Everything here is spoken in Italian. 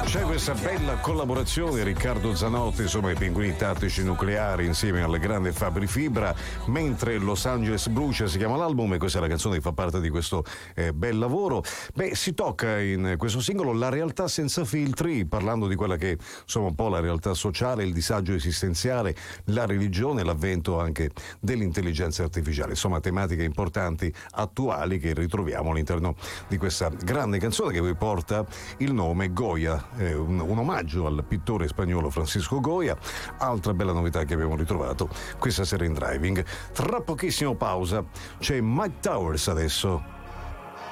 C'è questa bella collaborazione, Riccardo Zanotti, insomma, i Pinguini Tattici Nucleari insieme alle grandi Fabri Fibra, mentre Los Angeles brucia si chiama l'album, e questa è la canzone che fa parte di questo bel lavoro. Si tocca in questo singolo la realtà senza filtri, parlando di quella che insomma un po' la realtà sociale, il disagio esistenziale, la religione, l'avvento anche dell'intelligenza artificiale, insomma tematiche importanti, attuali, che ritroviamo all'interno di questa grande canzone che poi porta il nome Goya, un omaggio al pittore spagnolo Francisco Goya. Altra bella novità che abbiamo ritrovato questa sera in Driving. Tra pochissimo pausa, c'è Mike Towers adesso.